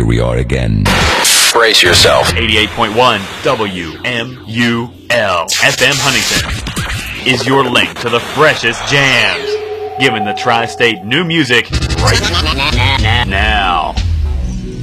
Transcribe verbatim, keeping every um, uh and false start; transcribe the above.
here we are again. Brace yourself. eighty-eight point one W M U L F M Huntington is your link to the freshest jams, giving the tri-state new music right now.